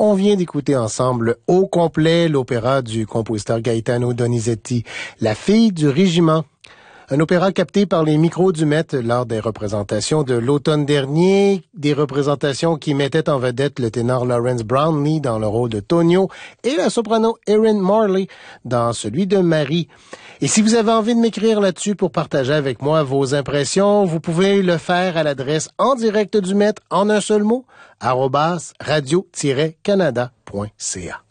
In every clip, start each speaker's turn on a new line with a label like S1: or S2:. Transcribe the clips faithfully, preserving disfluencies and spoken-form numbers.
S1: On vient d'écouter ensemble au complet l'opéra du compositeur Gaetano Donizetti, La fille du régiment. Un opéra capté par les micros du Met lors des représentations de l'automne dernier, des représentations qui mettaient en vedette le ténor Lawrence Brownlee dans le rôle de Tonio et la soprano Erin Morley dans celui de Marie. Et si vous avez envie de m'écrire là-dessus pour partager avec moi vos impressions, vous pouvez le faire à l'adresse en direct du Met en un seul mot, arobase radio tiret canada point c a.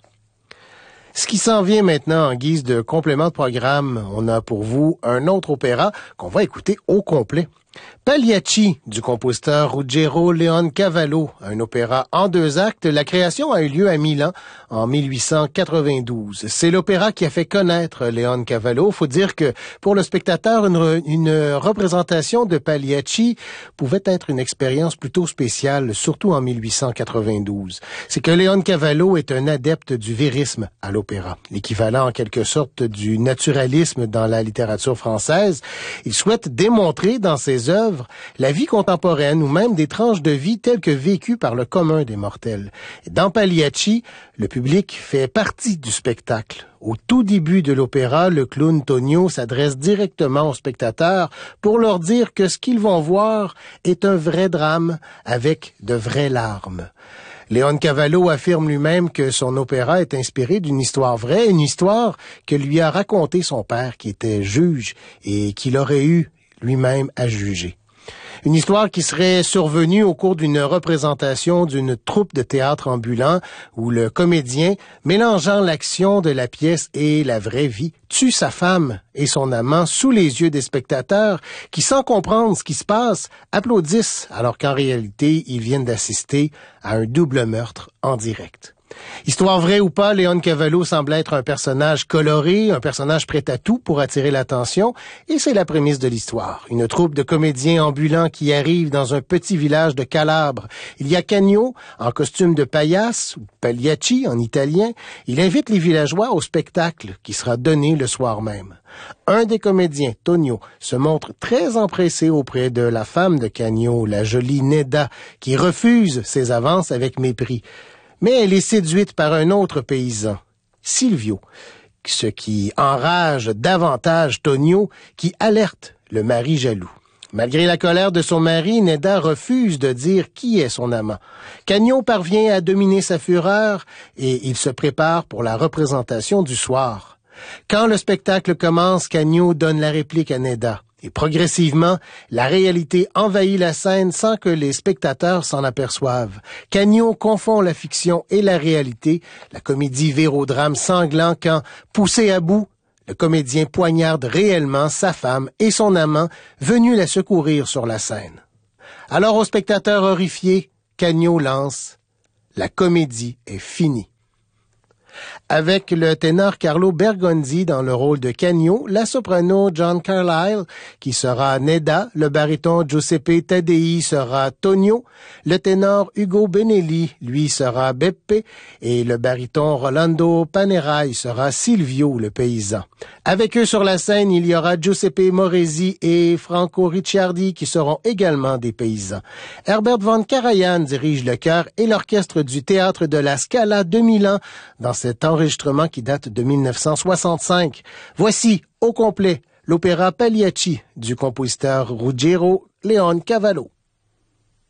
S1: Ce qui s'en vient maintenant en guise de complément de programme, on a pour vous un autre opéra qu'on va écouter au complet. Pagliacci, du compositeur Ruggero Leoncavallo, un opéra en deux actes. La création a eu lieu à Milan en mille huit cent quatre-vingt-douze. C'est l'opéra qui a fait connaître Leoncavallo. Faut dire que pour le spectateur, une, une représentation de Pagliacci pouvait être une expérience plutôt spéciale, surtout en mille huit cent quatre-vingt-douze. C'est que Leoncavallo est un adepte du vérisme à l'opéra, l'équivalent en quelque sorte du naturalisme dans la littérature française. Il souhaite démontrer dans ses œuvres la vie contemporaine ou même des tranches de vie telles que vécues par le commun des mortels. Dans Pagliacci, le public fait partie du spectacle. Au tout début de l'opéra, le clown Tonio s'adresse directement aux spectateurs pour leur dire que ce qu'ils vont voir est un vrai drame avec de vraies larmes. Leoncavallo affirme lui-même que son opéra est inspiré d'une histoire vraie, une histoire que lui a racontée son père qui était juge et qu'il aurait eu lui-même à juger. Une histoire qui serait survenue au cours d'une représentation d'une troupe de théâtre ambulant où le comédien, mélangeant l'action de la pièce et la vraie vie, tue sa femme et son amant sous les yeux des spectateurs qui, sans comprendre ce qui se passe, applaudissent alors qu'en réalité, ils viennent d'assister à un double meurtre en direct. Histoire vraie ou pas, Leoncavallo semble être un personnage coloré, un personnage prêt à tout pour attirer l'attention, et c'est la prémisse de l'histoire. Une troupe de comédiens ambulants qui arrive dans un petit village de Calabre. Il y a Cagno, en costume de paillasse, ou Pagliacci en italien. Il invite les villageois au spectacle qui sera donné le soir même. Un des comédiens, Tonio, se montre très empressé auprès de la femme de Cagno, la jolie Nedda, qui refuse ses avances avec mépris. Mais elle est séduite par un autre paysan, Silvio, ce qui enrage davantage Tonio, qui alerte le mari jaloux. Malgré la colère de son mari, Nedda refuse de dire qui est son amant. Cagno parvient à dominer sa fureur et il se prépare pour la représentation du soir. Quand le spectacle commence, Cagno donne la réplique à Nedda. Et progressivement, la réalité envahit la scène sans que les spectateurs s'en aperçoivent. Cagno confond la fiction et la réalité. La comédie vire au drame sanglant quand, poussé à bout, le comédien poignarde réellement sa femme et son amant venus la secourir sur la scène. Alors aux spectateurs horrifiés, Cagno lance « La comédie est finie ». Avec le ténor Carlo Bergonzi dans le rôle de Cagno, la soprano John Carlyle, qui sera Nedda, le baryton Giuseppe Taddei sera Tonio, le ténor Ugo Benelli, lui, sera Beppe, et le baryton Rolando Panerai sera Silvio, le paysan. Avec eux sur la scène, il y aura Giuseppe Moresi et Franco Ricciardi, qui seront également des paysans. Herbert von Karajan dirige le chœur et l'orchestre du Théâtre de la Scala de Milan dans cet enregistrement qui date de mille neuf cent soixante-cinq. Voici, au complet, l'opéra Pagliacci du compositeur Ruggero Leoncavallo.